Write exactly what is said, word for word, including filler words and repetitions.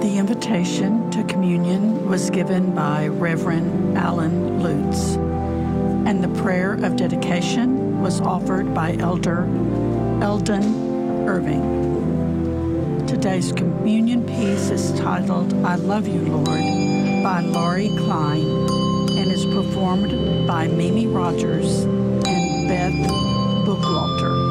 The invitation to communion was given by Reverend Alan Lutz, and the prayer of dedication was offered by Elder Eldon Irving. Today's communion piece is titled I Love You, Lord, by Laurie Klein, and is performed by Mimi Rogers and Beth Bookwalter.